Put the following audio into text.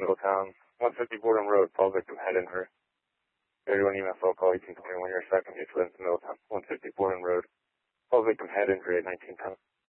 Middletown. 150 Boredom Road, fall victim, head injury. 31 EMS phone call, 1821 your second, 8 Middletown. 150 Boredom Road, fall victim, head injury at 1910.